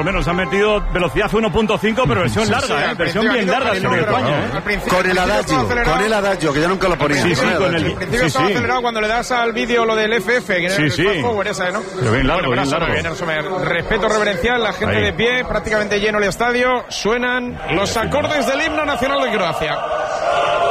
menos han metido velocidad 1.5, pero versión larga, versión bien larga de España. Con el adagio, que ya nunca lo ponía. Sí, con el principio estaba acelerado cuando le das al vídeo lo del FF, que era el fast forward esa, ¿no? Pero bien largo, bien largo. Respeto reverencial, la gente de pie, prácticamente lleno el estadio, suenan los acordes del himno nacional de Croacia.